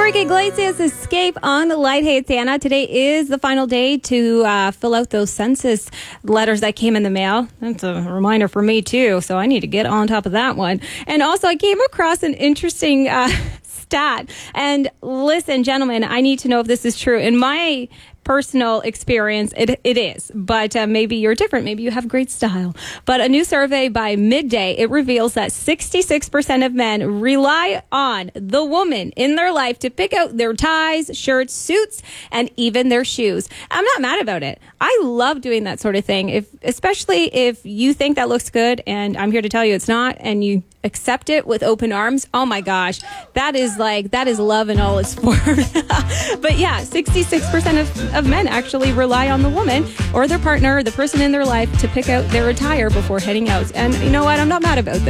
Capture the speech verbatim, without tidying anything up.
Enrique Iglesias, Escape on the Light. Hey, it's Anna. Today is the final day to uh, fill out those census letters that came in the mail. That's a reminder for me, too, so I need to get on top of that one. And also, I came across an interesting uh, stat. And listen, gentlemen, I need to know if this is true. In my personal experience, it it is, but uh, maybe you're different. Maybe you have great style. But a new survey by Midday, it reveals that sixty-six percent of men rely on the woman in their life to pick out their ties, shirts, suits, and even their shoes. I'm not mad about it. I love doing that sort of thing, if especially if you think that looks good, and I'm here to tell you it's not, and you accept it with open arms. Oh my gosh, that is like, that is love in all its form. But yeah, sixty-six percent of, of men actually rely on the woman or their partner, the person in their life, to pick out their attire before heading out. And you know what? I'm not mad about this.